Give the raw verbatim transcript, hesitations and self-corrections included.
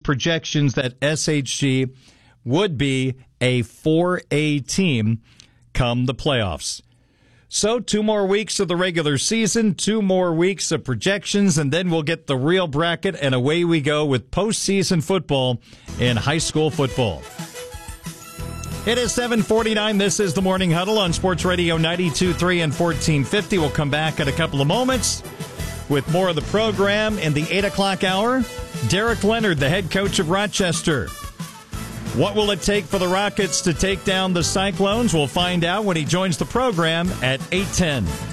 projections that S H G would be a four A team come the playoffs. So two more weeks of the regular season, two more weeks of projections, and then we'll get the real bracket, and away we go with postseason football in high school football. It is seven forty-nine. This is the Morning Huddle on Sports Radio ninety-two point three and fourteen fifty. We'll come back in a couple of moments with more of the program in the eight o'clock hour. Derek Leonard, the head coach of Rochester. What will it take for the Rockets to take down the Cyclones? We'll find out when he joins the program at eight ten.